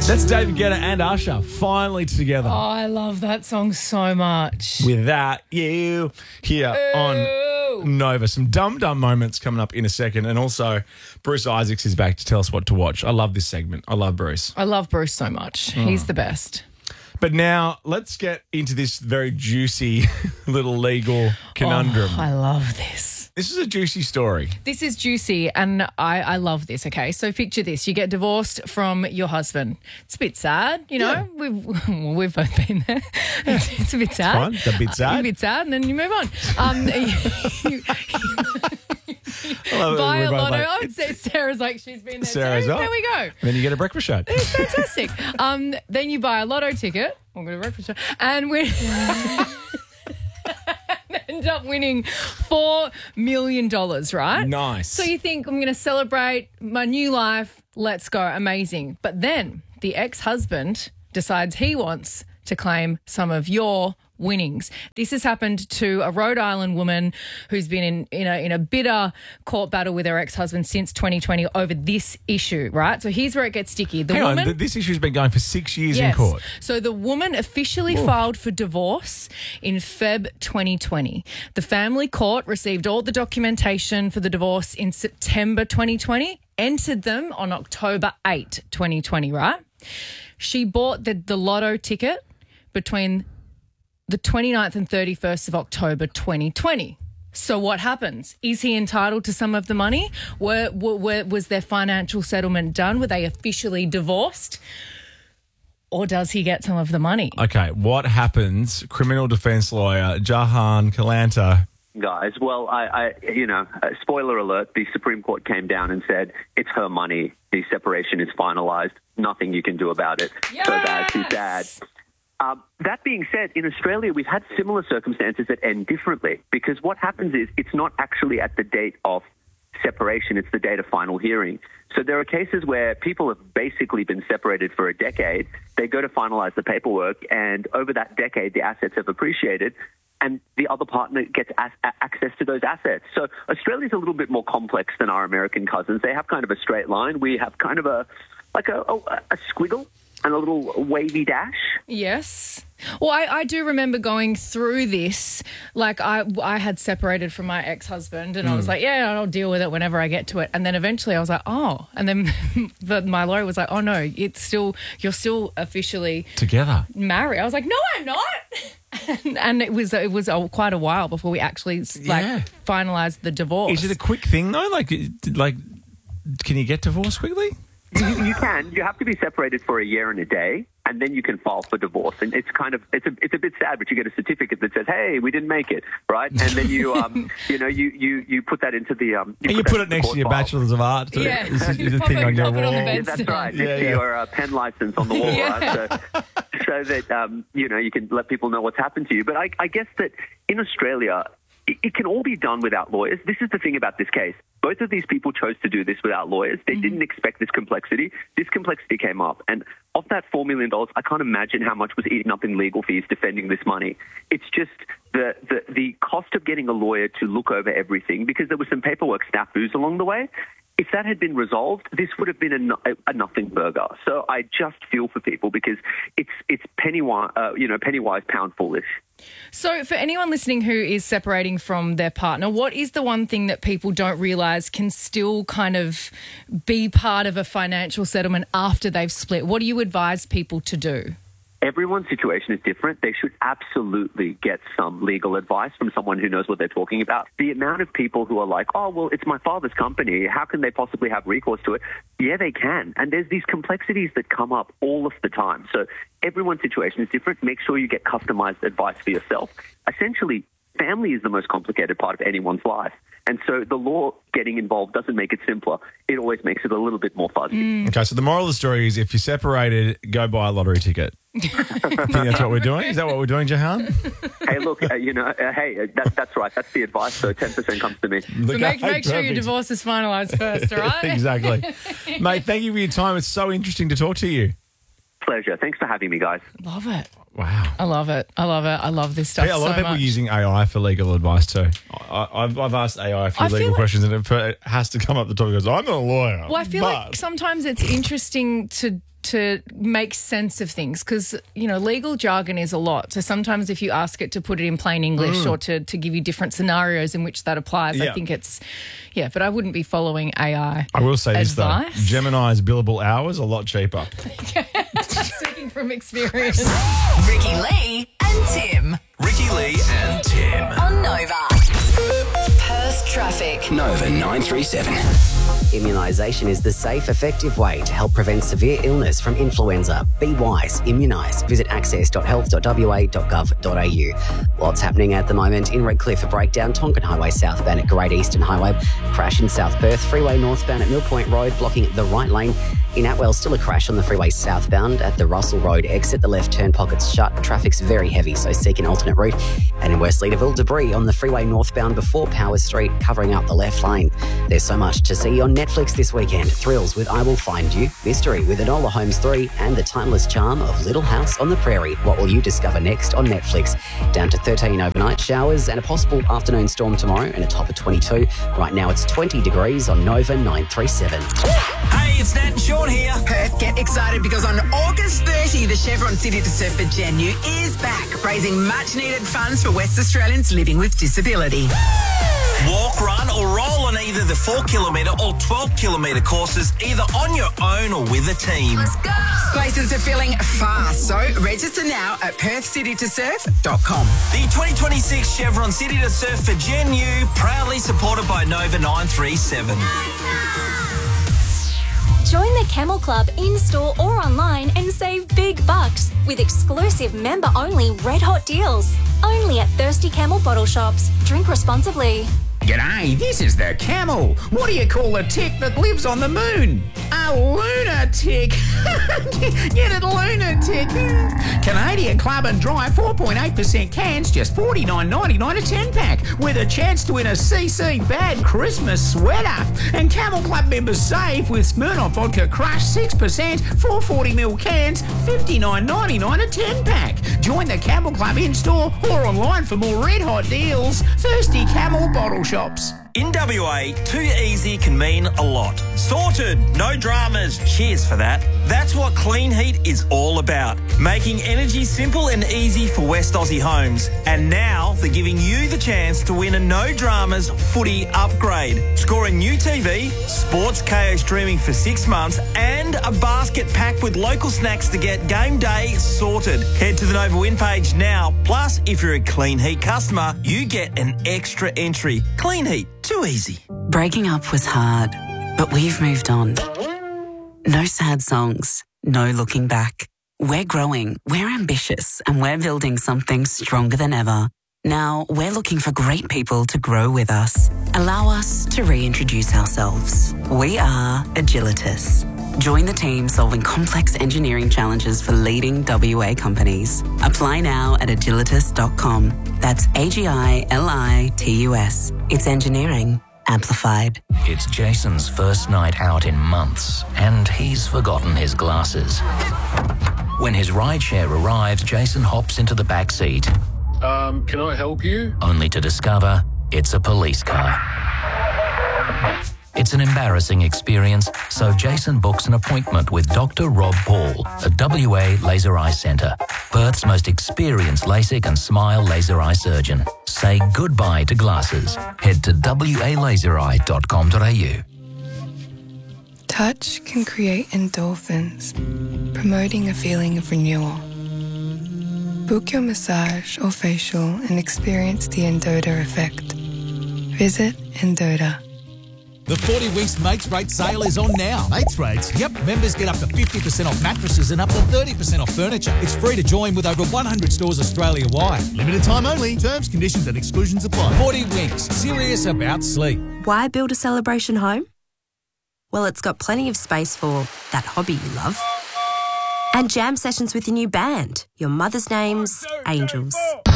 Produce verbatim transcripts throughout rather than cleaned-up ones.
That's David Guetta and Usher finally together. Oh, I love that song so much. Without you here on Nova. Some dumb, dumb moments coming up in a second. And also, Bruce Isaacs is back to tell us what to watch. I love this segment. I love Bruce. I love Bruce so much. He's the best. But now let's get into this very juicy little legal conundrum. Oh, I love this. This is a juicy story. This is juicy, and I, I love this, okay? So picture this. You get divorced from your husband. It's a bit sad, you know? Yeah. We've, we've both been there. It's, it's a bit sad. Fine. It's a bit sad. A bit sad, and then you move on. Um, you, I love it. buy We're a both lotto. like- I would say Sarah's like, she's been there Sarah as too. well. There we go. And then you get a breakfast show. It's fantastic. um, then you buy a lotto ticket. I'm going to breakfast show. And we end up winning four million dollars, right? Nice. So you think, I'm going to celebrate my new life. Let's go. Amazing. But then the ex-husband decides he wants to claim some of your winnings. This has happened to a Rhode Island woman who's been in, in, a, in a bitter court battle with her ex-husband since twenty twenty over this issue, right? So here's where it gets sticky. The Hang woman, on, th- this issue's been going for six years yes. in court. So the woman officially filed for divorce in February twenty twenty. The family court received all the documentation for the divorce in September twenty twenty, entered them on October eighth, twenty twenty, right? She bought the, the lotto ticket between the twenty-ninth and thirty-first of October twenty twenty. So what happens? Is he entitled to some of the money? Were, were, were, was their financial settlement done? Were they officially divorced? Or does he get some of the money? Okay, what happens? Criminal defense lawyer Jahan Kalanta. Guys, well, I, I you know, uh, spoiler alert, the Supreme Court came down and said it's her money. The separation is finalized. Nothing you can do about it. Yes! So bad, too sad. Um, that being said, in Australia, we've had similar circumstances that end differently because what happens is it's not actually at the date of separation, it's the date of final hearing. So there are cases where people have basically been separated for a decade. They go to finalize the paperwork, and over that decade, the assets have appreciated, and the other partner gets as- access to those assets. So Australia's a little bit more complex than our American cousins. They have kind of a straight line. We have kind of a like a, a, a squiggle and a little wavy dash. Yes. Well, I, I do remember going through this. Like, I I had separated from my ex-husband and I was like, yeah, I'll deal with it whenever I get to it. And then eventually I was like, oh. And then the, my lawyer was like, oh, no, it's still, you're still officially Together. married. I was like, no, I'm not. and, and it was it was a, quite a while before we actually, like, Yeah. finalised the divorce. Is it a quick thing, though? Like, like, can you get divorced quickly? You, you can. You have to be separated for a year and a day, and then you can file for divorce. And it's kind of it's a it's a bit sad, but you get a certificate that says, "Hey, we didn't make it," right? And then you um you know you you, you put that into the um. You and you that put it into the next court to your file. Bachelor's of Arts. Yeah. This is the Pop thing it- on your pop it on the wall. bed. Yeah, that's right. Yeah, Next to yeah. your uh, pen license on the wall, Yeah. right? So, so that um you know you can let people know what's happened to you. But I, I guess that in Australia, it, it can all be done without lawyers. This is the thing about this case. Both of these people chose to do this without lawyers. They mm-hmm. didn't expect this complexity. This complexity came up. And of that four million dollars, I can't imagine how much was eaten up in legal fees defending this money. It's just the, the, the cost of getting a lawyer to look over everything, because there was some paperwork snafus along the way. If that had been resolved, this would have been a, no, a nothing burger. So I just feel for people because it's it's penny wise, uh, you know, penny wise, pound foolish. So for anyone listening who is separating from their partner, what is the one thing that people don't realise can still kind of be part of a financial settlement after they've split? What do you advise people to do? Everyone's situation is different. They should absolutely get some legal advice from someone who knows what they're talking about. The amount of people who are like, oh, well, it's my father's company. How can they possibly have recourse to it? Yeah, they can. And there's these complexities that come up all of the time. So everyone's situation is different. Make sure you get customized advice for yourself. Essentially, family is the most complicated part of anyone's life. And so the law getting involved doesn't make it simpler. It always makes it a little bit more fuzzy. Mm. Okay, so the moral of the story is if you're separated, go buy a lottery ticket. I think that's what we're doing. Is that what we're doing, Jahan? Hey, look, uh, you know, uh, hey, uh, that, that's right. That's the advice. So ten percent comes to me. But make, make sure your divorce is finalised first, all right? Exactly. Mate, thank you for your time. It's so interesting to talk to you. Pleasure. Thanks for having me, guys. Love it. Wow. I love it. I love it. I love this stuff Yeah, a lot so of people much. are using A I for legal advice too. I, I've, I've asked A I a few I feel legal like- questions and it it has to come up the top. It goes, I'm not a lawyer. Well, I feel but like sometimes it's interesting to to make sense of things because, you know, legal jargon is a lot. So sometimes if you ask it to put it in plain English mm. or to, to give you different scenarios in which that applies, yeah. I think it's, yeah, but I wouldn't be following A I I will say advice. This, though. Gemini's billable hours a lot cheaper. Speaking from experience. Ricky Lee and Tim. Ricky Lee and Tim. On Nova. Perth traffic. Nova nine three seven. Immunisation is the safe, effective way to help prevent severe illness from influenza. Be wise, immunise. Visit access dot health dot w a dot gov dot a u. What's happening at the moment in Redcliffe, a breakdown, Tonkin Highway southbound at Great Eastern Highway, crash in South Perth, freeway northbound at Mill Point Road, blocking the right lane. In Atwell, still a crash on the freeway southbound at the Russell Road exit. The left turn pocket's shut. Traffic's very heavy, so seek an alternate route. And in West Leederville, debris on the freeway northbound before Power Street, covering up the left lane. There's so much to see on Netflix this weekend. Thrills with I Will Find You, Mystery with Enola Holmes three, and the timeless charm of Little House on the Prairie. What will you discover next on Netflix? Down to thirteen overnight showers and a possible afternoon storm tomorrow and a top of twenty-two. Right now it's twenty degrees on Nova nine three seven. Hey, it's Nat and Sean here. Perth, get excited because on August thirtieth, the Chevron City to Surf for Genu is back, raising much-needed funds for West Australians living with disability. Walk, run or roll on either the four kilometre or twelve kilometre courses, either on your own or with a team. Let's go! Places are filling fast, so register now at perth city to surf dot com. The twenty twenty-six Chevron City to Surf for Genu, proudly supported by Nova nine three seven. Join the Camel Club in-store or online and save big bucks with exclusive member-only red-hot deals. Only at Thirsty Camel bottle shops. Drink responsibly. G'day, this is the Camel. What do you call a tick that lives on the moon? A lunatic. Get it, lunatic. Canadian Club and Dry four point eight percent cans, just forty-nine ninety-nine a ten-pack, with a chance to win a C C Bad Christmas sweater. And Camel Club members save with Smirnoff Vodka Crush six percent, four forty mil cans, fifty-nine ninety-nine a ten-pack. Join the Camel Club in-store or online for more red-hot deals. Thirsty Camel bottle shops. In W A, too easy can mean a lot. Sorted, no dramas, cheers for that. That's what Clean Heat is all about. Making energy simple and easy for West Aussie homes. And now they're giving you the chance to win a no dramas footy upgrade. Score a new T V, Sports K O streaming for six months and a basket packed with local snacks to get game day sorted. Head to the Nova Win page now. Plus, if you're a Clean Heat customer, you get an extra entry. Clean Heat. Too easy. Breaking up was hard, but we've moved on. No sad songs, no looking back. We're growing, we're ambitious, and we're building something stronger than ever. Now, we're looking for great people to grow with us. Allow us to reintroduce ourselves. We are Agilitas. Join the team solving complex engineering challenges for leading W A companies. Apply now at agilitas dot com. That's A G I L I T U S. It's engineering amplified. It's Jason's first night out in months, and he's forgotten his glasses. When his rideshare arrives, Jason hops into the back seat. Um, can I help you? Only to discover it's a police car. It's an embarrassing experience, so Jason books an appointment with Doctor Rob Paul at W A Laser Eye Centre, Perth's most experienced LASIK and SMILE laser eye surgeon. Say goodbye to glasses. Head to w a laser eye dot com dot a u. Touch can create endorphins, promoting a feeling of renewal. Book your massage or facial and experience the Endota effect. Visit Endota. The forty Winks Mates Rate sale is on now. Mates Rates? Yep, members get up to fifty percent off mattresses and up to thirty percent off furniture. It's free to join with over one hundred stores Australia-wide. Limited time only. Terms, conditions and exclusions apply. forty Winks, serious about sleep. Why build a celebration home? Well, it's got plenty of space for that hobby you love. And jam sessions with your new band. Your mother's name's Angels.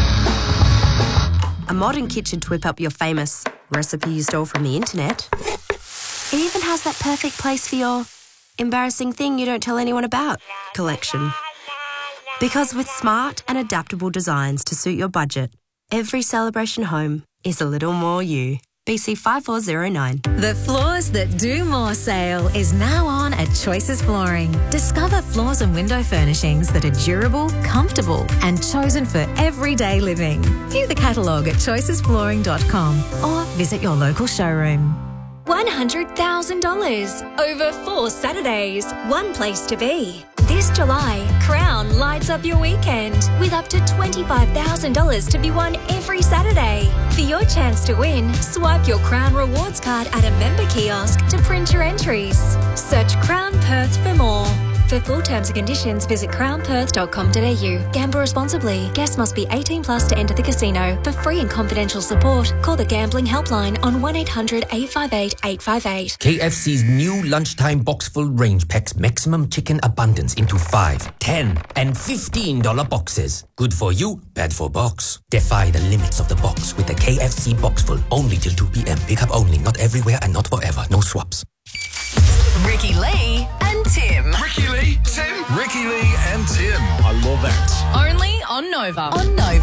A modern kitchen to whip up your famous recipe you stole from the internet. It even has that perfect place for your embarrassing thing you don't tell anyone about collection. Because with smart and adaptable designs to suit your budget, every celebration home is a little more you. B C five four zero nine. The Floors That Do More sale is now on at Choices Flooring. Discover floors and window furnishings that are durable, comfortable, and chosen for everyday living. View the catalogue at choices flooring dot com or visit your local showroom. one hundred thousand dollars over four Saturdays. One place to be. This July, Crown lights up your weekend with up to twenty-five thousand dollars to be won every Saturday. For your chance to win, swipe your Crown rewards card at a member kiosk to print your entries. Search Crown Perth for more. For full terms and conditions, visit crown perth dot com dot a u. Gamble responsibly. Guests must be eighteen plus to enter the casino. For free and confidential support, call the Gambling Helpline on one eight hundred eight five eight eight five eight. K F C's new lunchtime box-full range packs maximum chicken abundance into five, ten, and fifteen dollar boxes. Good for you, bad for box. Defy the limits of the box with the K F C box-full only till two p.m. Pickup only, not everywhere and not forever. No swaps. Ricky Lee and Tim. Ricky Lee, Tim. Ricky Lee and Tim. I love that. Only on Nova. On Nova.